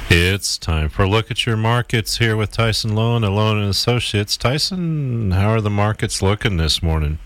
It's time for a look at your markets here with Tyson Lowen and Lowen and Associates. Tyson, how are the markets looking this morning?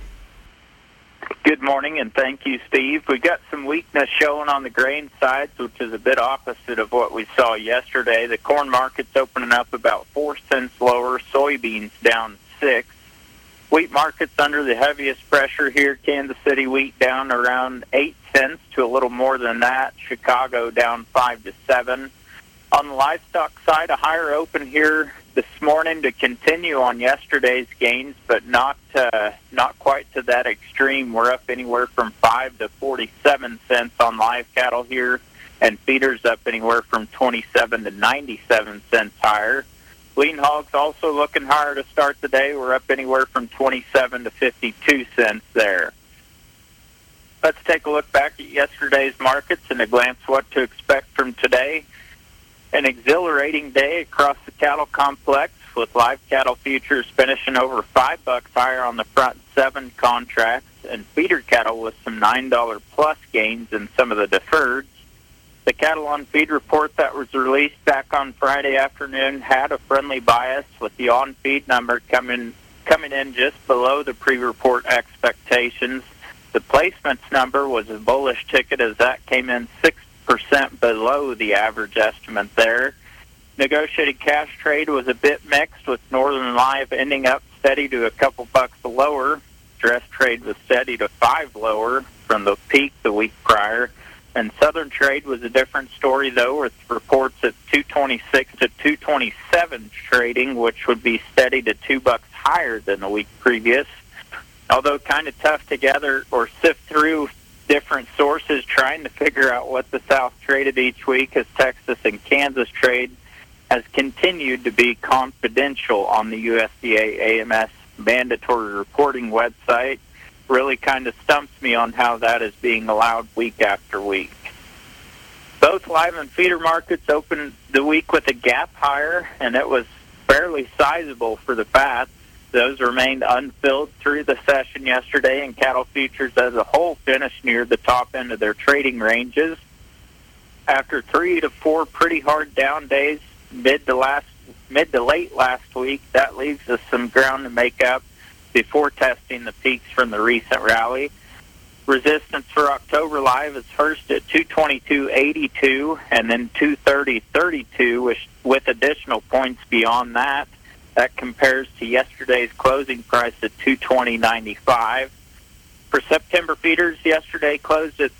Good morning, and thank you, Steve. We got some weakness showing on the grain sides, which is a bit opposite of what we saw yesterday. The corn market's opening up about 4 cents lower, soybeans down 6. Wheat market's under the heaviest pressure here. Kansas City wheat down around 8 cents to a little more than that. Chicago down 5 to 7. On the livestock side, a higher open here this morning to continue on yesterday's gains, but not quite to that extreme. We're up anywhere from 5 to 47 cents on live cattle here, and feeders up anywhere from 27 to 97 cents higher. Lean hogs also looking higher to start the day. We're up anywhere from 27 to 52 cents there. Let's take a look back at yesterday's markets and a glance what to expect from today. An exhilarating day across the cattle complex, with live cattle futures finishing over $5 higher on the front 7 contracts, and feeder cattle with some $9 plus gains in some of the deferreds. The cattle on feed report that was released back on Friday afternoon had a friendly bias, with the on feed number coming in just below the pre-report expectations. The placements number was a bullish ticket, as that came in 6% below the average estimate there. Negotiated cash trade was a bit mixed, with Northern Live ending up steady to a couple bucks lower. Dress trade was steady to 5 lower from the peak the week prior. And Southern trade was a different story, though, with reports at 226 to 227 trading, which would be steady to $2 higher than the week previous. Although kind of tough to gather or sift through different sources trying to figure out what the South traded each week, as Texas and Kansas trade has continued to be confidential on the USDA AMS mandatory reporting website. Really kind of stumps me on how that is being allowed week after week. Both live and feeder markets opened the week with a gap higher, and it was fairly sizable for the fats. Those remained unfilled through the session yesterday, and cattle futures as a whole finished near the top end of their trading ranges. After 3 to 4 pretty hard down days mid to late last week, that leaves us some ground to make up before testing the peaks from the recent rally. Resistance for October live is first at 222.82 and then 230.32 with additional points beyond that. That compares to yesterday's closing price at 220.95. For September feeders, yesterday closed at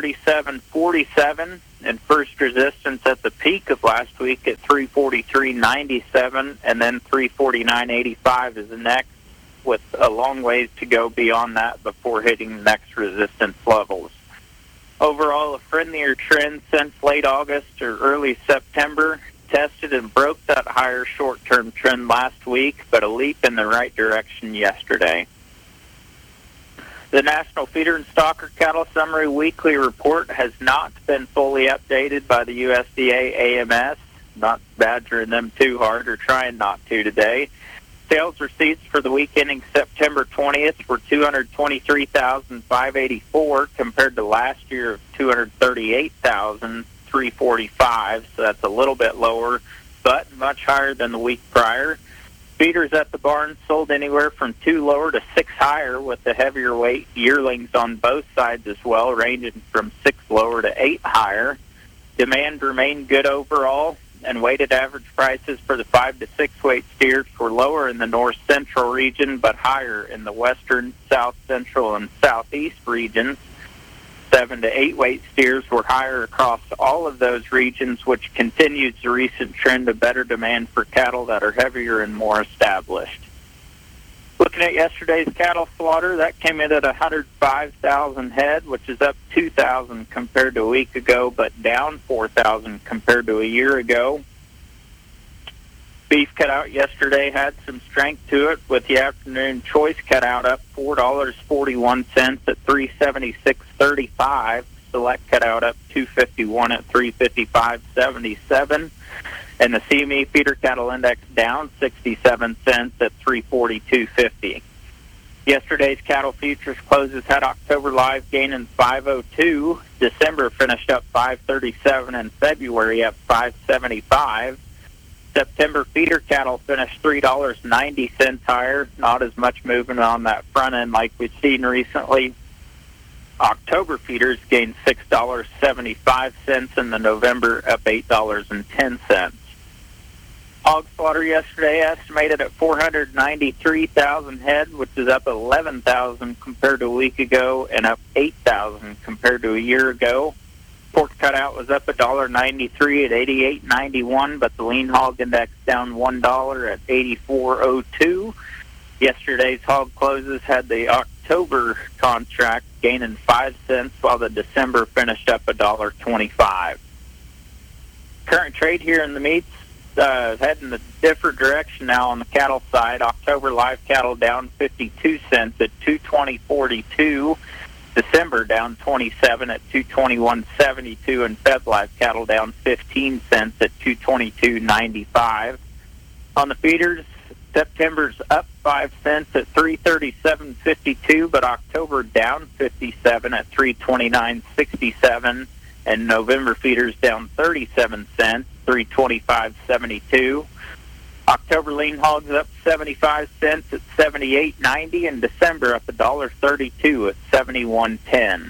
337.47, and first resistance at the peak of last week at 343.97, and then 349.85 is the next, with a long ways to go beyond that before hitting the next resistance levels. Overall, a friendlier trend since late August or early September. Tested and broke that higher short-term trend last week, but a leap in the right direction yesterday. The National Feeder and Stocker Cattle Summary Weekly Report has not been fully updated by the USDA AMS. Not badgering them too hard, or trying not to today. Sales receipts for the week ending September 20th were $223,584 compared to last year of $238,345, so that's a little bit lower, but much higher than the week prior. Feeders at the barn sold anywhere from 2 lower to 6 higher, with the heavier weight yearlings on both sides as well, ranging from 6 lower to 8 higher. Demand remained good overall, and weighted average prices for the 5 to 6 weight steers were lower in the north central region, but higher in the western, south central, and southeast regions. 7 to 8 weight steers were higher across all of those regions, which continues the recent trend of better demand for cattle that are heavier and more established. Looking at yesterday's cattle slaughter, that came in at 105,000 head, which is up 2,000 compared to a week ago, but down 4,000 compared to a year ago. Beef cutout yesterday had some strength to it, with the afternoon choice cutout up $4.41 at $376.35. Select cutout up $2.51 at $355.77. And the CME feeder cattle index down 67 cents at $342.50. Yesterday's cattle futures closes had October live gaining 502, December finished up 537, and February up 575. September feeder cattle finished $3.90 higher, not as much movement on that front end like we've seen recently. October feeders gained $6.75, and the November up $8.10. Hog slaughter yesterday estimated at 493,000 head, which is up 11,000 compared to a week ago and up 8,000 compared to a year ago. Pork cutout was up $1.93 at 88.91, but the lean hog index down $1 at 84.02. Yesterday's hog closes had the October contract gaining 5 cents, while the December finished up $1.25. Current trade here in the meats heading a different direction now on the cattle side. October live cattle down 52 cents at 220.42. December down 27 at 221.72, and Feb live cattle down 15 cents at 222.95. On the feeders, September's up 5 cents at 337.52, but October down 57 at 329.67, and November feeders down 37 cents, 325.72. October lean hogs up 75 cents at 78.90, and December up $1.32 at 71.10.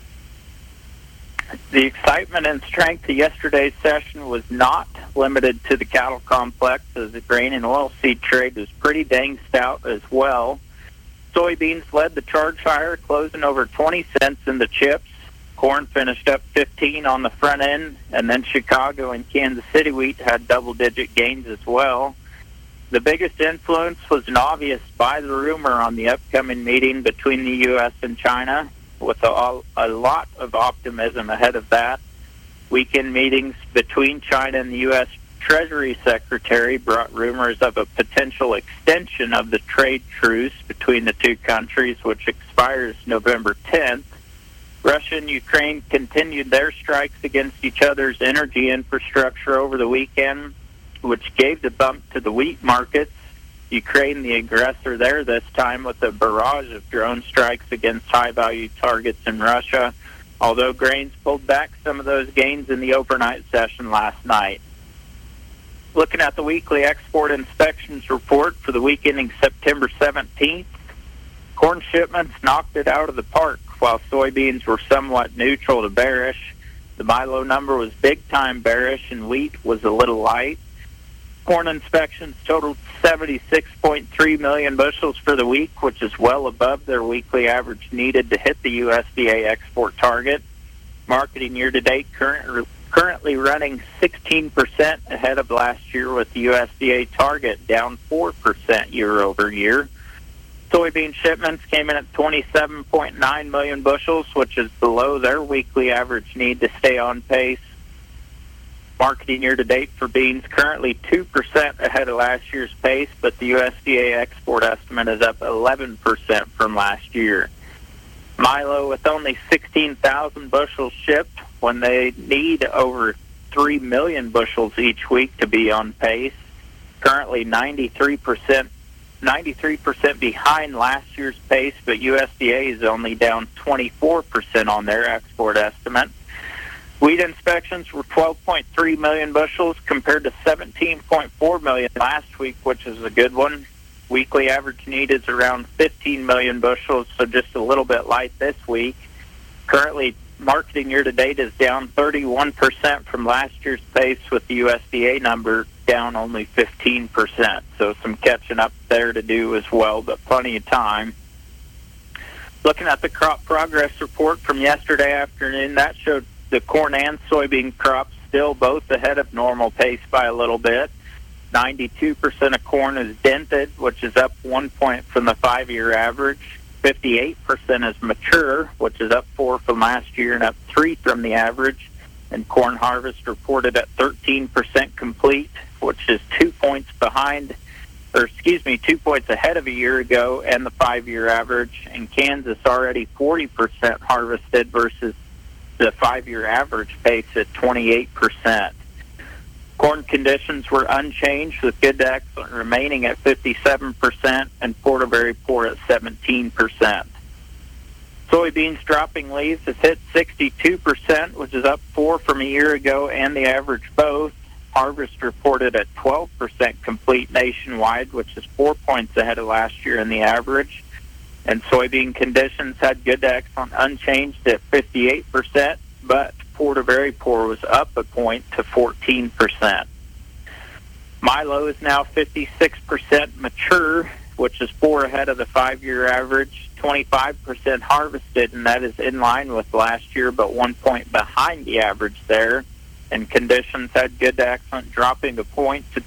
The excitement and strength of yesterday's session was not limited to the cattle complex, as the grain and oilseed trade was pretty dang stout as well. Soybeans led the charge higher, closing over 20 cents in the chips. Corn finished up 15 on the front end, and then Chicago and Kansas City wheat had double-digit gains as well. The biggest influence was an obvious buy the rumor on the upcoming meeting between the U.S. and China, with a lot of optimism ahead of that. Weekend meetings between China and the U.S. Treasury Secretary brought rumors of a potential extension of the trade truce between the two countries, which expires November 10th. Russia and Ukraine continued their strikes against each other's energy infrastructure over the weekend, which gave the bump to the wheat markets. Ukraine, the aggressor there this time, with a barrage of drone strikes against high-value targets in Russia, although grains pulled back some of those gains in the overnight session last night. Looking at the weekly export inspections report for the week ending September 17th, corn shipments knocked it out of the park, while soybeans were somewhat neutral to bearish. The Milo number was big-time bearish, and wheat was a little light. Corn inspections totaled 76.3 million bushels for the week, which is well above their weekly average needed to hit the USDA export target. Marketing year-to-date currently running 16% ahead of last year, with the USDA target down 4% year-over-year. Soybean shipments came in at 27.9 million bushels, which is below their weekly average need to stay on pace. Marketing year-to-date for beans currently 2% ahead of last year's pace, but the USDA export estimate is up 11% from last year. Milo, with only 16,000 bushels shipped when they need over 3 million bushels each week to be on pace, currently 93% behind last year's pace, but USDA is only down 24% on their export estimate. Wheat inspections were 12.3 million bushels compared to 17.4 million last week, which is a good one. Weekly average need is around 15 million bushels, so just a little bit light this week. Currently, marketing year-to-date is down 31% from last year's pace, with the USDA number down only 15%. So some catching up there to do as well, but plenty of time. Looking at the crop progress report from yesterday afternoon, that showed the corn and soybean crops still both ahead of normal pace by a little bit. 92% of corn is dented, which is up 1 point from the 5-year average. 58% is mature, which is up 4 from last year and up 3 from the average. And corn harvest reported at 13% complete, which is 2 points ahead of a year ago and the 5-year average. In Kansas, already 40% harvested versus the 5-year average pace at 28%. Corn conditions were unchanged, with good to excellent remaining at 57% and poor to very poor at 17%. Soybeans dropping leaves has hit 62%, which is up 4 from a year ago, and the average both. Harvest reported at 12% complete nationwide, which is 4 points ahead of last year in the average. And soybean conditions had good to excellent unchanged at 58%, but poor to very poor was up a point to 14%. Milo is now 56% mature, which is 4 ahead of the 5-year average, 25% harvested, and that is in line with last year, but 1 point behind the average there. And conditions had good to excellent dropping a point to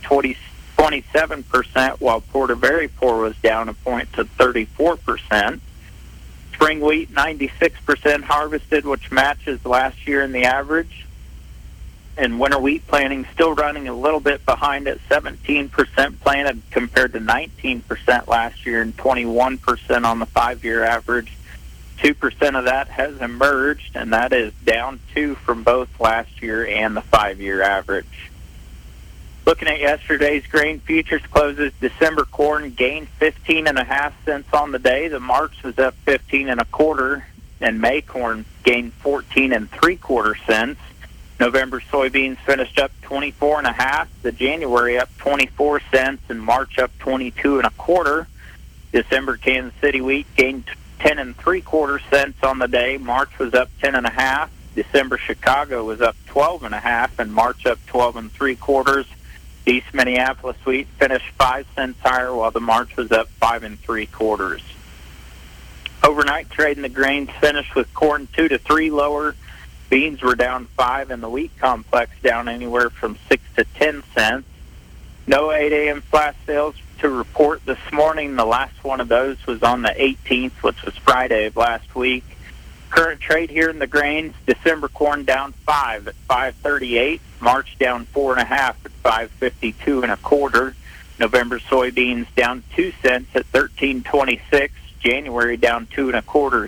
27%, while poor to very poor was down a point to 34%. Spring wheat, 96% harvested, which matches last year in the average. And winter wheat planting still running a little bit behind at 17% planted compared to 19% last year and 21% on the 5-year average. 2% of that has emerged, and that is down 2 from both last year and the 5-year average. Looking at yesterday's grain futures closes, December corn gained 15.5 cents on the day. The March was up 15.25, and May corn gained 14.75 cents. November soybeans finished up 24.5. The January up 24 cents, and March up 22.25. December Kansas City wheat gained 10.75 cents on the day. March was up 10.5. December Chicago was up 12.5, and March up 12.75. East Minneapolis wheat finished 5 cents higher, while the March was up 5.75. Overnight trade in the grains finished with corn 2 to 3 lower. Beans were down 5, and the wheat complex down anywhere from 6 to 10 cents. No 8 a.m. flash sales to report this morning. The last one of those was on the 18th, which was Friday of last week. Current trade here in the grains, December corn down 5 at 5.38. March down 4.5 at 5.52.25. November soybeans down 2 cents at 13.26. January down 2.25,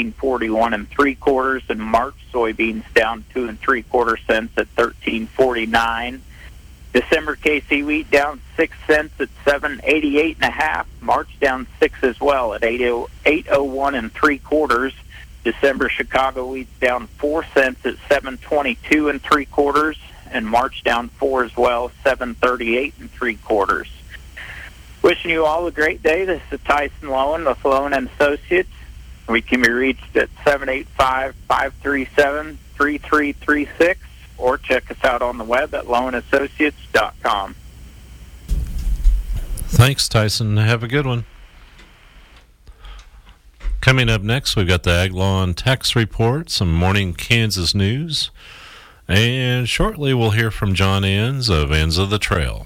13.41.75, and March soybeans down 2.75 cents at 13.49. December KC wheat down 6 cents at 7.88.5. March down 6 as well at 8.01.75. December Chicago wheat down 4 cents at 7.22.75, and March down 4 as well, 7.38.75. Wishing you all a great day. This is Tyson Lowen with Lowen & Associates. We can be reached at 785-537-3336, or check us out on the web at lowenassociates.com. Thanks, Tyson. Have a good one. Coming up next, we've got the Ag Law and Tax Report, some morning Kansas news, and shortly we'll hear from John Enns of Ends of the Trail.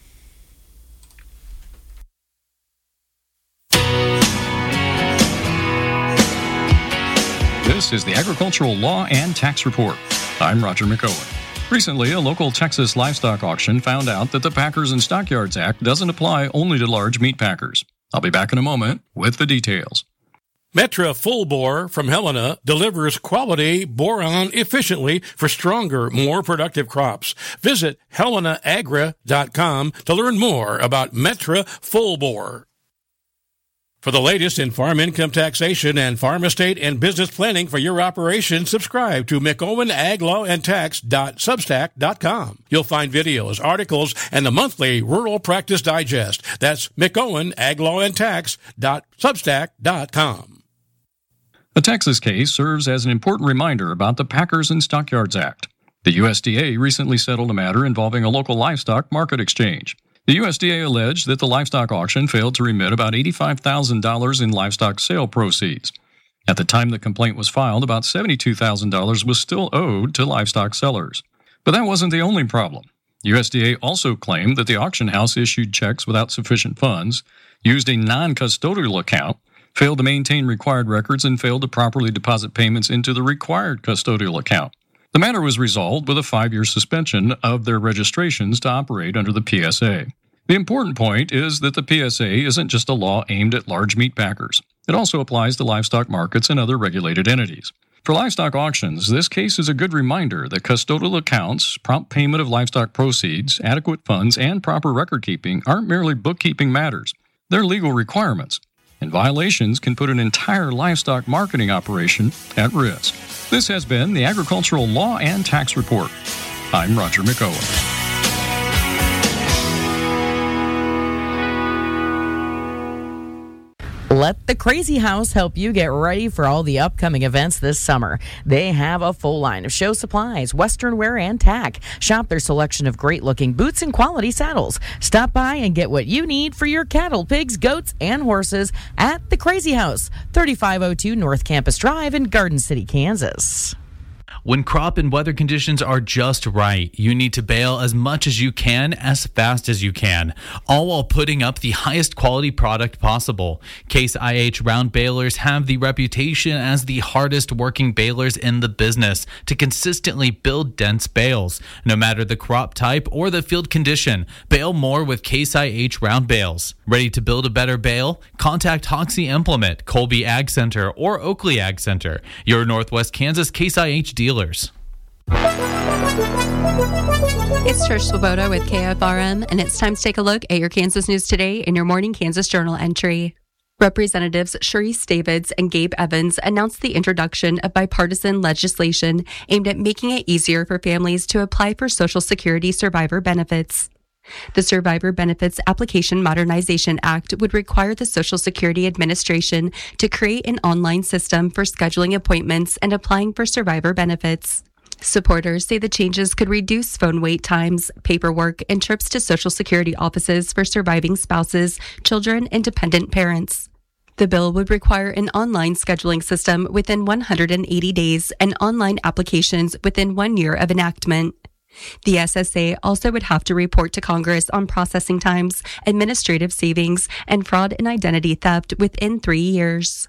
This is the Agricultural Law and Tax Report. I'm Roger McOwen. Recently, a local Texas livestock auction found out that the Packers and Stockyards Act doesn't apply only to large meat packers. I'll be back in a moment with the details. Metra Full Bore from Helena delivers quality boron efficiently for stronger, more productive crops. Visit helenaagra.com to learn more about Metra Full Bore. For the latest in farm income taxation and farm estate and business planning for your operation, subscribe to McOwen Ag Law and Tax.substack.com. You'll find videos, articles, and the monthly Rural Practice Digest. That's McOwen Ag Law and Tax.substack.com. A Texas case serves as an important reminder about the Packers and Stockyards Act. The USDA recently settled a matter involving a local livestock market exchange. The USDA alleged that the livestock auction failed to remit about $85,000 in livestock sale proceeds. At the time the complaint was filed, about $72,000 was still owed to livestock sellers. But that wasn't the only problem. USDA also claimed that the auction house issued checks without sufficient funds, used a non-custodial account, failed to maintain required records, and failed to properly deposit payments into the required custodial account. The matter was resolved with a 5-year suspension of their registrations to operate under the PSA. The important point is that the PSA isn't just a law aimed at large meat packers. It also applies to livestock markets and other regulated entities. For livestock auctions, this case is a good reminder that custodial accounts, prompt payment of livestock proceeds, adequate funds, and proper record keeping aren't merely bookkeeping matters. They're legal requirements, and violations can put an entire livestock marketing operation at risk. This has been the Agricultural Law and Tax Report. I'm Roger McOwen. Let the Crazy House help you get ready for all the upcoming events this summer. They have a full line of show supplies, western wear, and tack. Shop their selection of great-looking boots and quality saddles. Stop by and get what you need for your cattle, pigs, goats, and horses at the Crazy House, 3502 North Campus Drive in Garden City, Kansas. When crop and weather conditions are just right, you need to bale as much as you can, as fast as you can, all while putting up the highest quality product possible. Case IH round balers have the reputation as the hardest working balers in the business to consistently build dense bales. No matter the crop type or the field condition, bale more with Case IH round bales. Ready to build a better bale? Contact Hoxie Implement, Colby Ag Center, or Oakley Ag Center, your Northwest Kansas Case IH dealers. It's Trish Swoboda with KFRM, and it's time to take a look at your Kansas news today in your Morning Kansas Journal entry. Representatives Sharice Davids and Gabe Evans announced the introduction of bipartisan legislation aimed at making it easier for families to apply for Social Security survivor benefits. The Survivor Benefits Application Modernization Act would require the Social Security Administration to create an online system for scheduling appointments and applying for survivor benefits. Supporters say the changes could reduce phone wait times, paperwork, and trips to Social Security offices for surviving spouses, children, and dependent parents. The bill would require an online scheduling system within 180 days and online applications within 1 year of enactment. The SSA also would have to report to Congress on processing times, administrative savings, and fraud and identity theft within 3 years.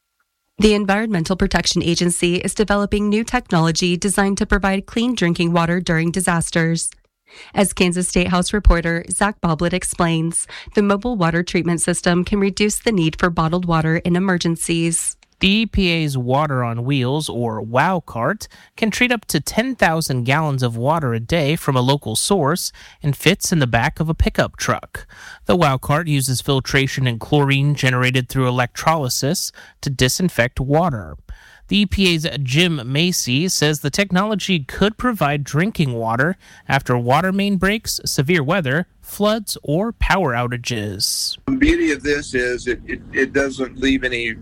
The Environmental Protection Agency is developing new technology designed to provide clean drinking water during disasters. As Kansas State House reporter Zach Boblett explains, the mobile water treatment system can reduce the need for bottled water in emergencies. The EPA's Water on Wheels, or WOW cart, can treat up to 10,000 gallons of water a day from a local source and fits in the back of a pickup truck. The WOW cart uses filtration and chlorine generated through electrolysis to disinfect water. The EPA's Jim Macy says the technology could provide drinking water after water main breaks, severe weather, floods, or power outages. The beauty of this is it doesn't leave any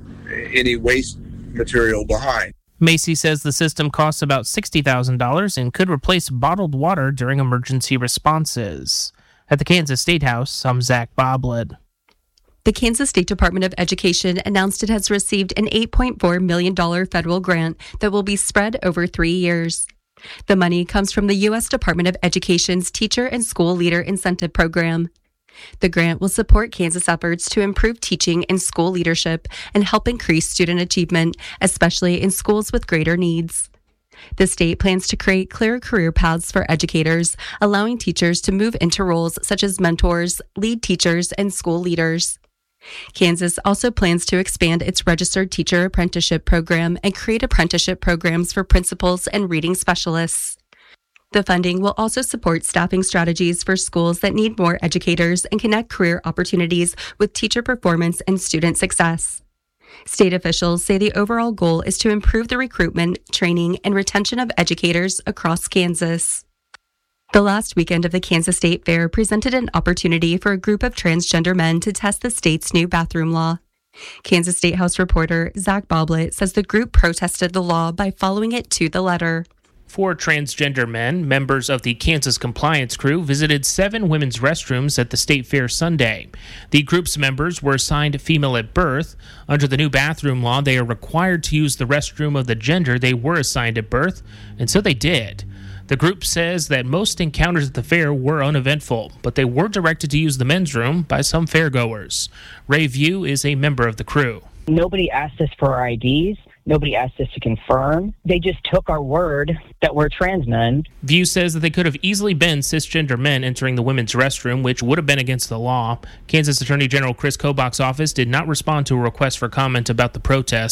waste material behind. Macy says the system costs about $60,000 and could replace bottled water during emergency responses. At the Kansas State House, I'm Zach Boblett. The Kansas State Department of Education announced it has received an $8.4 million federal grant that will be spread over 3 years. The money comes from the U.S. Department of Education's Teacher and School Leader Incentive Program. The grant will support Kansas efforts to improve teaching and school leadership and help increase student achievement, especially in schools with greater needs. The state plans to create clear career paths for educators, allowing teachers to move into roles such as mentors, lead teachers, and school leaders. Kansas also plans to expand its registered teacher apprenticeship program and create apprenticeship programs for principals and reading specialists. The funding will also support staffing strategies for schools that need more educators and connect career opportunities with teacher performance and student success. State officials say the overall goal is to improve the recruitment, training, and retention of educators across Kansas. The last weekend of the Kansas State Fair presented an opportunity for a group of transgender men to test the state's new bathroom law. Kansas State House reporter Zach Boblett says the group protested the law by following it to the letter. 4 transgender men, members of the Kansas Compliance Crew, visited 7 women's restrooms at the State Fair Sunday. The group's members were assigned female at birth. Under the new bathroom law, they are required to use the restroom of the gender they were assigned at birth, and so they did. The group says that most encounters at the fair were uneventful, but they were directed to use the men's room by some fairgoers. Ray View is a member of the crew. Nobody asked us for our IDs. Nobody asked us to confirm. They just took our word that we're trans men. View says that they could have easily been cisgender men entering the women's restroom, which would have been against the law. Kansas Attorney General Chris Kobach's office did not respond to a request for comment about the protest.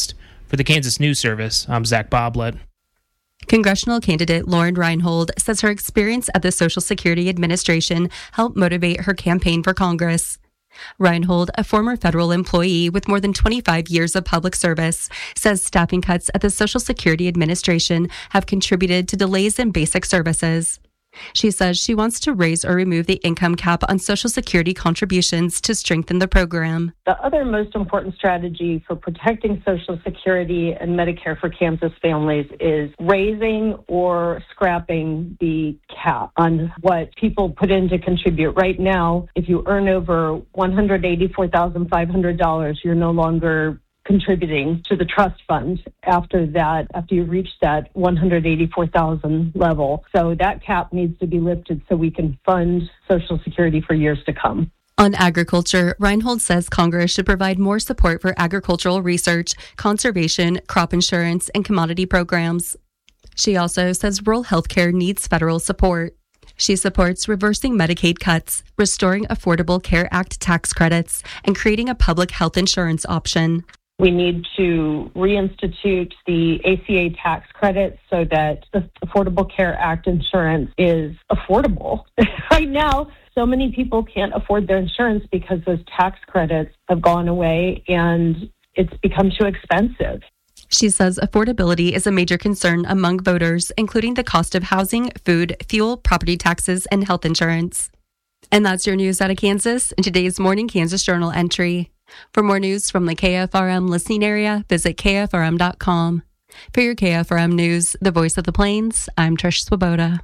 For the Kansas News Service, I'm Zach Boblet. Congressional candidate Lauren Reinhold says her experience at the Social Security Administration helped motivate her campaign for Congress. Reinhold, a former federal employee with more than 25 years of public service, says staffing cuts at the Social Security Administration have contributed to delays in basic services. She says she wants to raise or remove the income cap on Social Security contributions to strengthen the program. The other most important strategy for protecting Social Security and Medicare for Kansas families is raising or scrapping the cap on what people put in to contribute. Right now, if you earn over $184,500, you're no longer contributing to the trust fund after you reach that $184,000 level. So that cap needs to be lifted so we can fund Social Security for years to come. On agriculture, Reinhold says Congress should provide more support for agricultural research, conservation, crop insurance, and commodity programs. She also says rural health care needs federal support. She supports reversing Medicaid cuts, restoring Affordable Care Act tax credits, and creating a public health insurance option. We need to reinstitute the ACA tax credits so that the Affordable Care Act insurance is affordable. Right now, so many people can't afford their insurance because those tax credits have gone away and it's become too expensive. She says affordability is a major concern among voters, including the cost of housing, food, fuel, property taxes, and health insurance. And that's your news out of Kansas in today's Morning Kansas Journal entry. For more news from the KFRM listening area, visit KFRM.com. For your KFRM news, the voice of the Plains, I'm Trish Swoboda.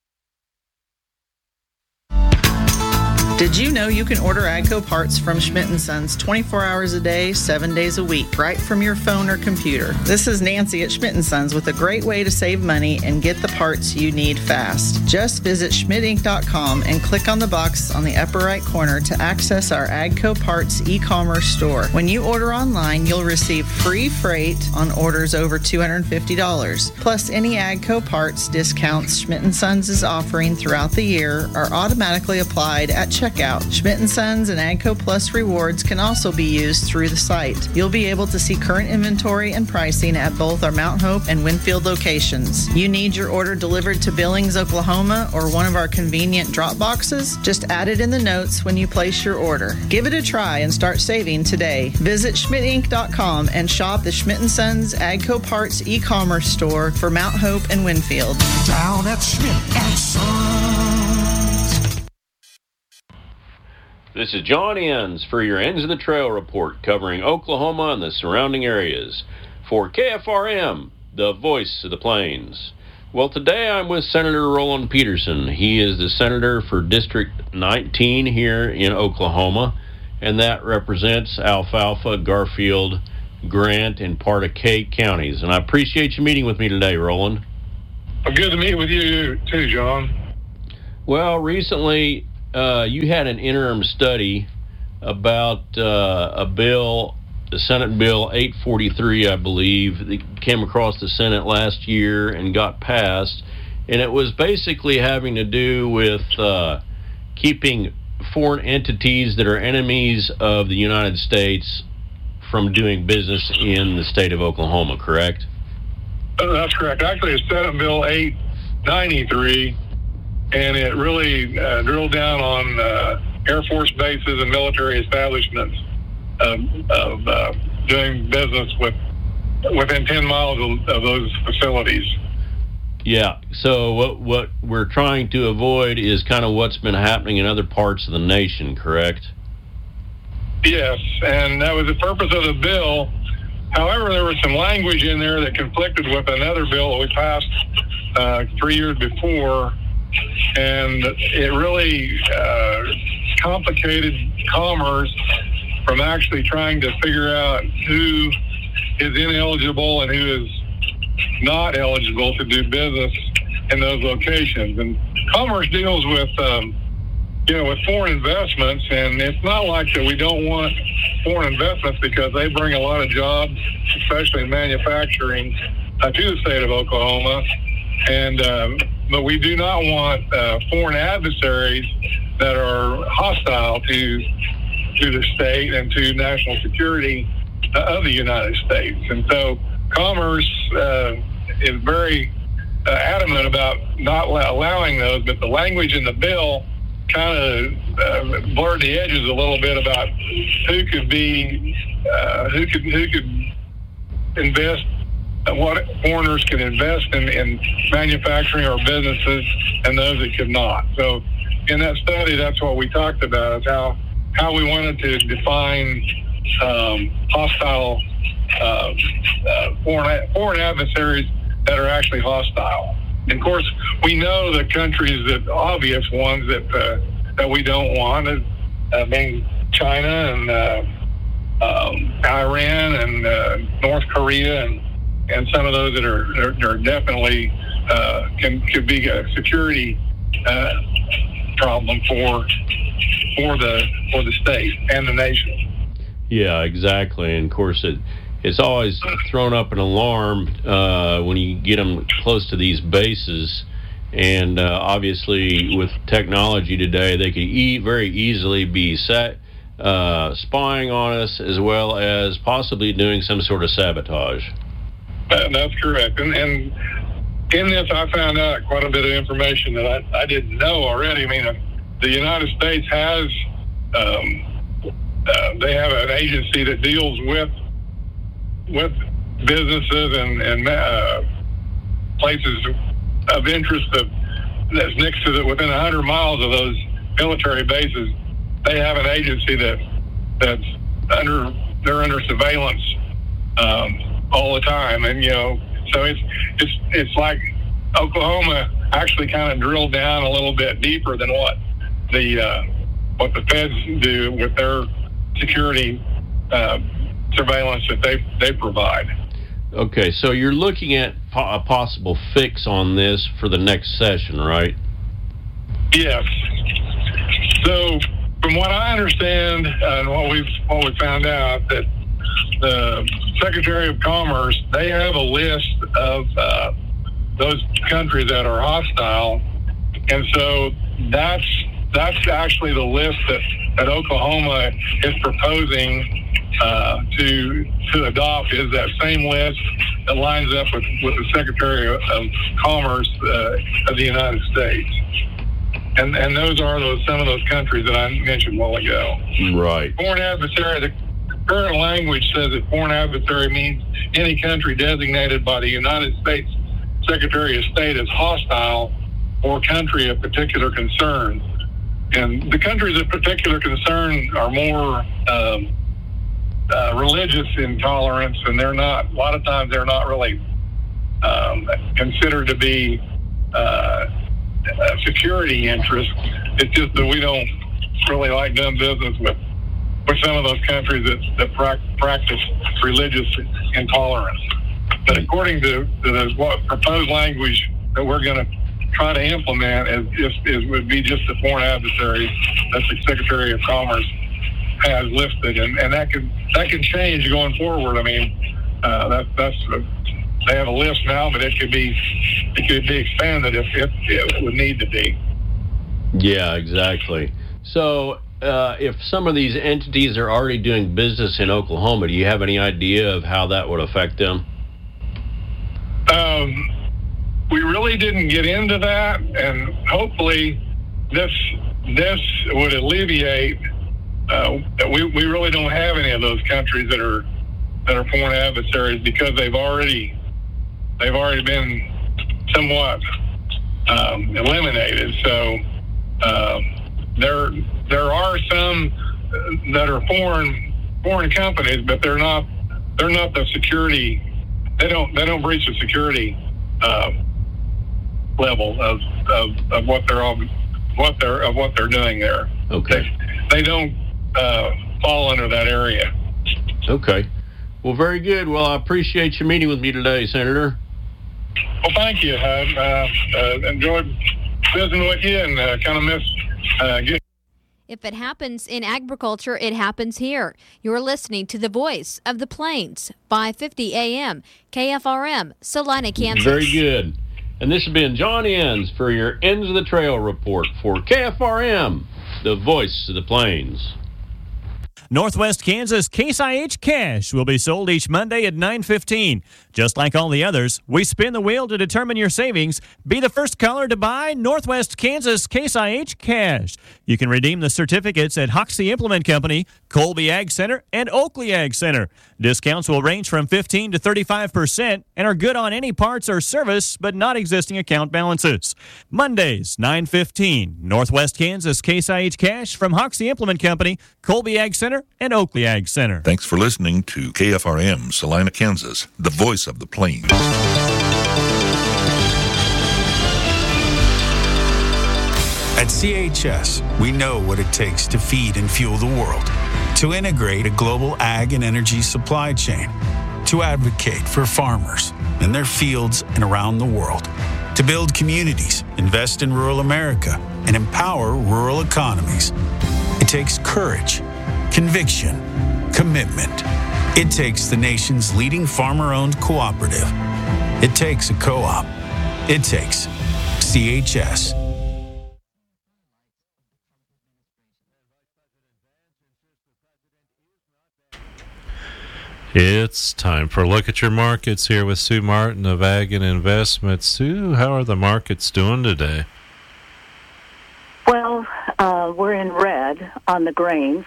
Did you know you can order AGCO parts from Schmidt & Sons 24 hours a day, 7 days a week, right from your phone or computer? This is Nancy at Schmidt & Sons with a great way to save money and get the parts you need fast. Just visit schmidtinc.com and click on the box on the upper right corner to access our AGCO parts e-commerce store. When you order online, you'll receive free freight on orders over $250. Plus, any AGCO parts discounts Schmidt & Sons is offering throughout the year are automatically applied at checkout. Schmidt & Sons and AGCO Plus rewards can also be used through the site. You'll be able to see current inventory and pricing at both our Mount Hope and Winfield locations. You need your order delivered to Billings, Oklahoma, or one of our convenient drop boxes? Just add it in the notes when you place your order. Give it a try and start saving today. Visit schmidtinc.com and shop the Schmidt & Sons AGCO Parts e-commerce store for Mount Hope and Winfield. Down at Schmidt & Sons. This is John Enns for your Ends of the Trail report covering Oklahoma and the surrounding areas. For KFRM, the voice of the Plains. Well, today I'm with Senator Roland Peterson. He is the senator for District 19 here in Oklahoma, and that represents Alfalfa, Garfield, Grant, and part of Kake counties. And I appreciate you meeting with me today, Roland. Well, good to meet with you too, John. Well, recently you had an interim study about a bill, the Senate Bill 843, I believe, that came across the Senate last year and got passed. And it was basically having to do with keeping foreign entities that are enemies of the United States from doing business in the state of Oklahoma, correct? That's correct. Actually, it's Senate Bill 893. And it really drilled down on Air Force bases and military establishments of doing business within 10 miles of those facilities. Yeah, so what we're trying to avoid is kind of what's been happening in other parts of the nation, correct? Yes, and that was the purpose of the bill. However, there was some language in there that conflicted with another bill that we passed 3 years before, and it really complicated commerce from actually trying to figure out who is ineligible and who is not eligible to do business in those locations. And commerce deals with, with foreign investments, and it's not like that we don't want foreign investments because they bring a lot of jobs, especially in manufacturing, to the state of Oklahoma. But we do not want foreign adversaries that are hostile to the state and to national security of the United States. And so Commerce is very adamant about not allowing those, but the language in the bill kind of blurred the edges a little bit about who could invest, what foreigners can invest in manufacturing or businesses, and those that could not. So in that study, that's what we talked about, is how we wanted to define hostile foreign adversaries that are actually hostile. And of course, we know the countries, that obvious ones that we don't want, being China and Iran and North Korea and some of those that are definitely could be a security problem for the state and the nation. Yeah, exactly. And of course, it's always thrown up an alarm when you get them close to these bases. And obviously, with technology today, they could very easily be spying on us, as well as possibly doing some sort of sabotage. That's correct. And in this, I found out quite a bit of information that I didn't know already. I mean, the United States has they have an agency that deals with businesses and places of interest that's next to within 100 miles of those military bases. They have an agency that's under surveillance all the time, and so it's like Oklahoma actually kind of drilled down a little bit deeper than what the feds do with their security surveillance that they provide. Okay, so you're looking at a possible fix on this for the next session, right? Yes. So, from what I understand and what we found out, that the Secretary of Commerce, they have a list of those countries that are hostile, and so that's actually the list that Oklahoma is proposing to adopt, is that same list that lines up with the Secretary of Commerce of the United States. And those are some of those countries that I mentioned a while ago. Right. Foreign adversary, the current language says that foreign adversary means any country designated by the United States Secretary of State as hostile or country of particular concern. And the countries of particular concern are more religious intolerance, and a lot of times they're not really considered to be a security interest. It's just that we don't really like doing business with some of those countries that practice religious intolerance. But according to what proposed language that we're going to try to implement would be just the foreign adversaries that the Secretary of Commerce has listed, and that can change going forward. I mean, they have a list now, but it could be expanded if it would need to be. Yeah, exactly. So, if some of these entities are already doing business in Oklahoma, do you have any idea of how that would affect them? We really didn't get into that, and hopefully this would alleviate. We really don't have any of those countries that are foreign adversaries, because they've already been somewhat eliminated. So there are some that are foreign companies, but they're not the security. They don't breach the security level of what they're doing there. Okay. They don't fall under that area. Okay. Well, very good. Well, I appreciate you meeting with me today, Senator. Well, thank you. I enjoyed visiting with you, and kind of miss getting. If it happens in agriculture, it happens here. You're listening to the Voice of the Plains, 550 AM, KFRM, Salina, Kansas. Very good. And this has been John Enns for your Ends of the Trail report for KFRM, the Voice of the Plains. Northwest Kansas Case IH Cash will be sold each Monday at 9:15. Just like all the others, we spin the wheel to determine your savings. Be the first caller to buy Northwest Kansas Case IH Cash. You can redeem the certificates at Hoxie Implement Company, Colby Ag Center, and Oakley Ag Center. Discounts will range from 15 to 35% and are good on any parts or service, but not existing account balances. Mondays, 9:15. Northwest Kansas Case IH Cash from Hoxie Implement Company, Colby Ag Center, and Oakley Ag Center. Thanks for listening to KFRM, Salina, Kansas, the voice of the plains. At CHS, we know what it takes to feed and fuel the world, to integrate a global ag and energy supply chain, to advocate for farmers in their fields and around the world, to build communities, invest in rural America, and empower rural economies. It takes courage, conviction, commitment. It takes the nation's leading farmer-owned cooperative. It takes a co-op. It takes CHS. It's time for a look at your markets here with Sue Martin of Ag and Investments. Sue, how are the markets doing today? Well, we're in red on the grains.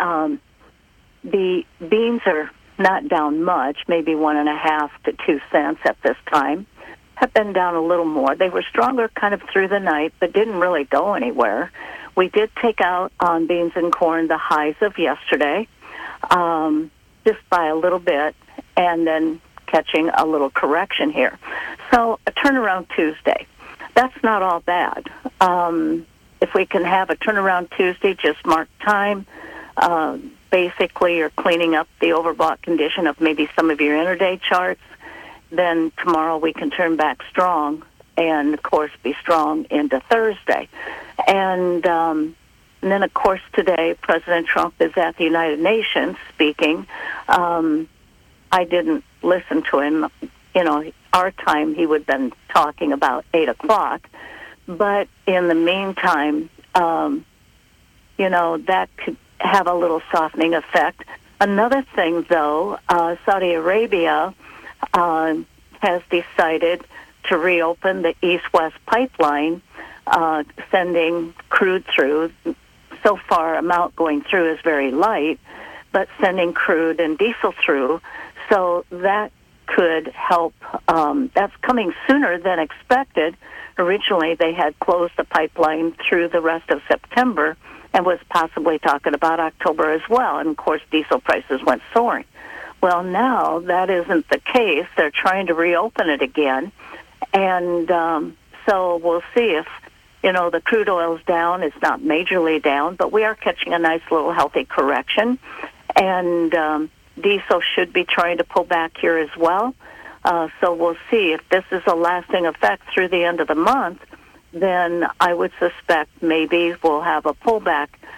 The beans are not down much, maybe 1.5 to 2 cents at this time. Have been down a little more. They were stronger kind of through the night, but didn't really go anywhere. We did take out on beans and corn the highs of yesterday, just by a little bit, and then catching a little correction here. So a turnaround Tuesday. That's not all bad. If we can have a turnaround Tuesday, just mark time. Basically, you're cleaning up the overbought condition of maybe some of your intraday charts. Then tomorrow we can turn back strong and, of course, be strong into Thursday. And then, of course, today President Trump is at the United Nations speaking. I didn't listen to him. You know, our time he would have been talking about 8 o'clock. But in the meantime, you know, that could have a little softening effect. Another thing, though, Saudi Arabia has decided to reopen the East-West pipeline, sending crude through. So far, amount going through is very light, but sending crude and diesel through. So that could help. That's coming sooner than expected. Originally, they had closed the pipeline through the rest of September and was possibly talking about October as well. And, of course, diesel prices went soaring. Well, now that isn't the case. They're trying to reopen it again. And so we'll see if, you know, the crude oil's down. It's not majorly down, but we are catching a nice little healthy correction. And diesel should be trying to pull back here as well. So we'll see if this is a lasting effect through the end of the month. Then I would suspect maybe we'll have a pullback